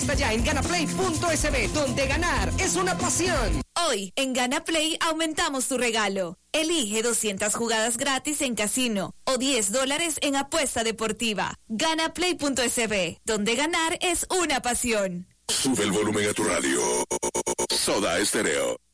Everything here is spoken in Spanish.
Está ya en ganaplay.sb, donde ganar es una pasión. Hoy, en GanaPlay, aumentamos tu regalo. Elige 200 jugadas gratis en casino o $10 en apuesta deportiva. Ganaplay.sb, donde ganar es una pasión. Sube el volumen a tu radio. Soda Estéreo.